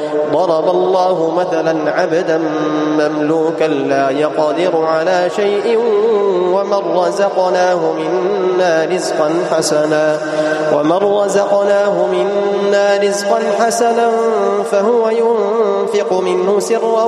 ضرب الله مثلا عبدا مملوكا لا يقدر على شيء ومن رزقناه منا رزقا حسنا فهو ينفق منه سرا